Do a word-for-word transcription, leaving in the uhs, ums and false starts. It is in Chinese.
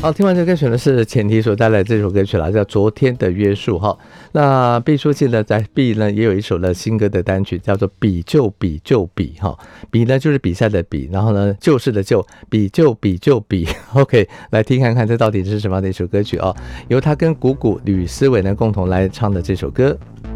好，听完这个歌曲呢，是前提所带来的这首歌曲啦，叫《昨天的约束》哈。那毕书尽呢，在 B 呢也有一首的新歌的单曲，叫做《比就比就比》哈。比呢就是比赛的比，然后呢就是的就，比就比就比。OK， 来听看看这到底是什么样的一首歌曲哦，由他跟谷谷吕思伟呢共同来唱的这首歌。